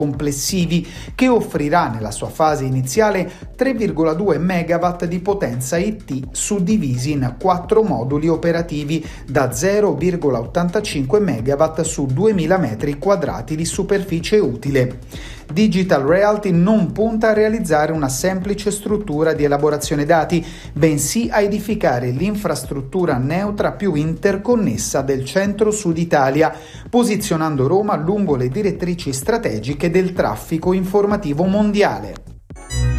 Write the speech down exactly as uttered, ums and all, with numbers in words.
complessivi, che offrirà nella sua fase iniziale tre virgola due megawatt di potenza I T suddivisi in quattro moduli operativi da zero virgola ottantacinque megawatt su duemila metri quadrati di superficie utile. Digital Realty non punta a realizzare una semplice struttura di elaborazione dati, bensì a edificare l'infrastruttura neutra più interconnessa del centro-sud Italia, posizionando Roma lungo le direttrici strategiche del traffico informativo mondiale.